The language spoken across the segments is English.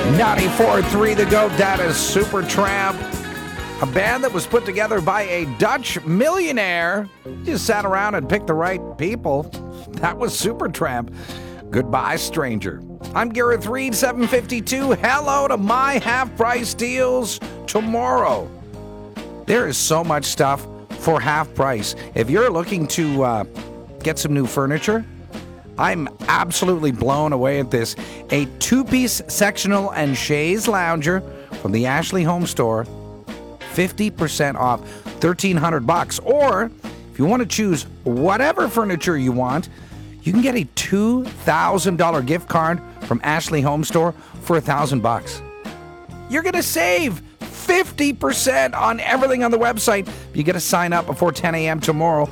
94.3 The GOAT, that is Supertramp. A band that was put together by a Dutch millionaire. Just sat around and picked the right people. That was Supertramp. Goodbye, stranger. I'm Gareth Reed, 752. Hello to my half-price deals tomorrow. There is so much stuff for half price. If you're looking to get some new furniture, I'm absolutely blown away at this. A two-piece sectional and chaise lounger from the Ashley Home Store, 50% off, $1,300. Or if you want to choose whatever furniture you want, you can get a $2,000 gift card from Ashley Home Store for $1,000. You're going to save 50% on everything on the website. You got to sign up before 10 a.m. tomorrow.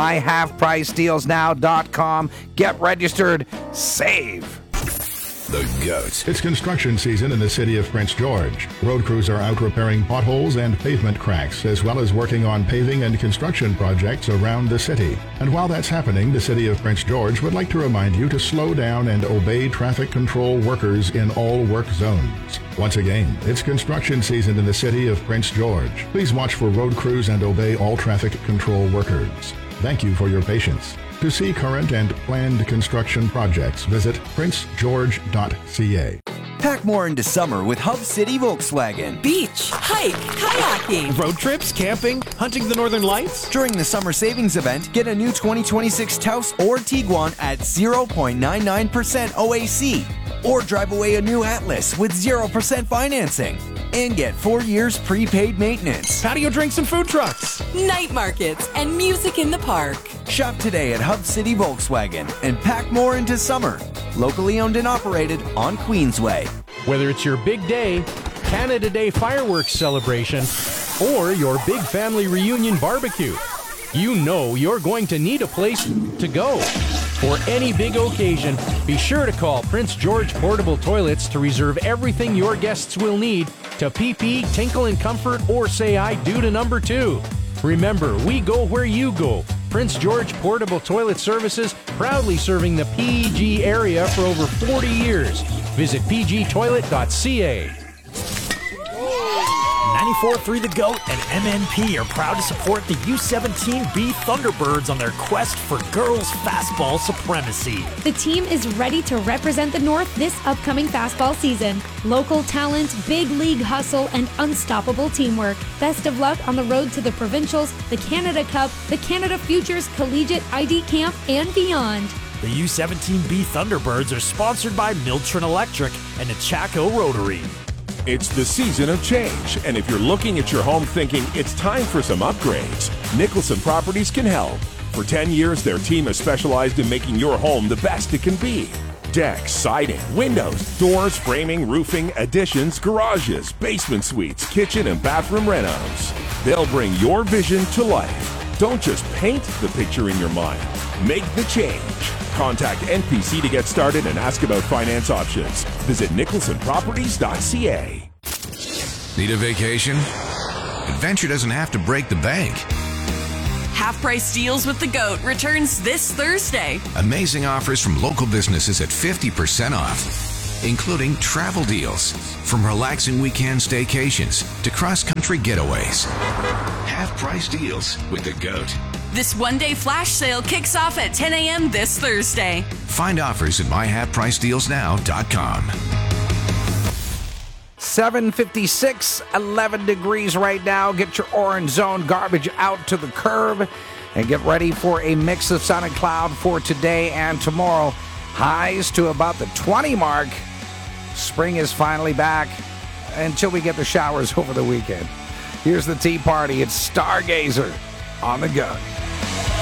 MyHalfPriceDealsNow.com. Get registered. Save. The GOAT. It's construction season in the city of Prince George. Road crews are out repairing potholes and pavement cracks, as well as working on paving and construction projects around the city. And while that's happening, the city of Prince George would like to remind you to slow down and obey traffic control workers in all work zones. Once again, it's construction season in the city of Prince George. Please watch for road crews and obey all traffic control workers. Thank you for your patience. To see current and planned construction projects, visit princegeorge.ca. Pack more into summer with Hub City Volkswagen. Beach, hike, kayaking, road trips, camping, hunting the northern lights. During the summer savings event, get a new 2026 Taos or Tiguan at 0.99% OAC. Or drive away a new Atlas with 0% financing. And get 4 years prepaid maintenance. Patio drinks and food trucks. night markets, and music in the park. Shop today at Hub City Volkswagen and pack more into summer. Locally owned and operated on Queensway. Whether it's your big day, Canada Day fireworks celebration, or your big family reunion barbecue, you know you're going to need a place to go. For any big occasion, be sure to call Prince George Portable Toilets to reserve everything your guests will need to pee, tinkle in comfort, or say I do to number 2. Remember, we go where you go. Prince George Portable Toilet Services, proudly serving the PG area for over 40 years. Visit pgtoilet.ca. 94.3 The GOAT and MNP are proud to support the U17B Thunderbirds on their quest for girls' fastball supremacy. The team is ready to represent the North this upcoming fastball season. Local talent, big league hustle, and unstoppable teamwork. Best of luck on the road to the Provincials, the Canada Cup, the Canada Futures Collegiate ID Camp, and beyond. The U17B Thunderbirds are sponsored by Miltron Electric and the Chaco Rotary. It's the season of change, and if you're looking at your home thinking it's time for some upgrades, Nicholson Properties can help. For 10 years, their team has specialized in making your home the best it can be. Decks, siding, windows, doors, framing, roofing, additions, garages, basement suites, kitchen and bathroom renos. They'll bring your vision to life. Don't just paint the picture in your mind. Make the change. Contact NPC to get started and ask about finance options. Visit nicholsonproperties.ca. Need a vacation? Adventure doesn't have to break the bank. Half-price deals with the GOAT returns this Thursday. Amazing offers from local businesses at 50% off, including travel deals. From relaxing weekend staycations to cross-country getaways. Half-price deals with the GOAT. This one-day flash sale kicks off at 10 a.m. this Thursday. Find offers at myhalfpricedealsnow.com. 7:56, 11 degrees right now. Get your orange zone garbage out to the curb and get ready for a mix of sun and cloud for today and tomorrow. Highs to about the 20 mark. Spring is finally back until we get the showers over the weekend. Here's the Tea Party. It's Stargazer on the GOAT.